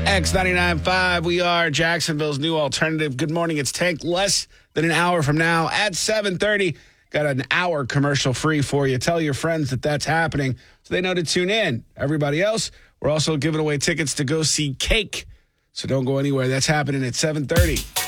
X99.5, we are Jacksonville's new alternative. Good morning, it's Tank. Less than an hour from now at 7:30. Got an hour commercial free for you. Tell your friends that that's happening so they know to tune in. Everybody else, we're also giving away tickets to go see Cake. So don't go anywhere. That's happening at 7:30.